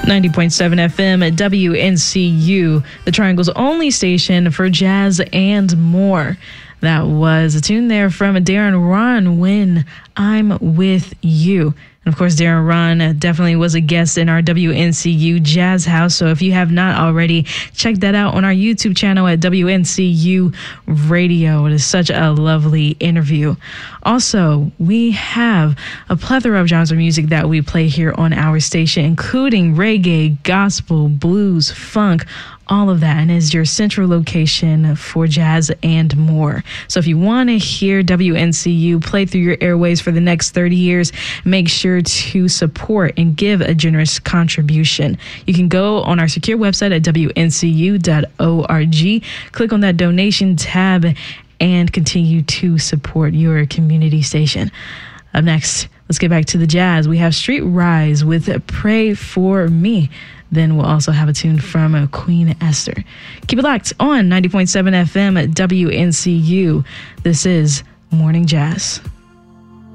90.7 FM at WNCU, the Triangle's only station for jazz and more. That was a tune there from Darren Ron, When I'm With You. And of course, Darren Ron definitely was a guest in our WNCU Jazz House. So if you have not already, check that out on our YouTube channel at WNCU Radio. It is such a lovely interview. Also, we have a plethora of genres of music that we play here on our station, including reggae, gospel, blues, funk, all of that, and is your central location for jazz and more. So if you want to hear WNCU play through your airways for the next 30 years, make sure to support and give a generous contribution. You can go on our secure website at WNCU.org, click on that donation tab, and continue to support your community station. Up next, let's get back to the jazz. We have Street Rise with Pray For Me. Then we'll also have a tune from Queen Esther. Keep it locked on 90.7 FM at WNCU. This is Morning Jazz.